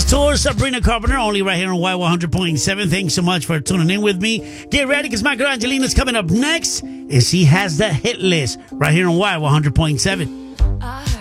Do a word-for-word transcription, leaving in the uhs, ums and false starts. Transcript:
Tour, Sabrina Carpenter, only right here on Y one hundred point seven. Thanks so much for tuning in with me. Get ready, because my girl Angelina's coming up next, and she has the hit list right here on Y one hundred point seven.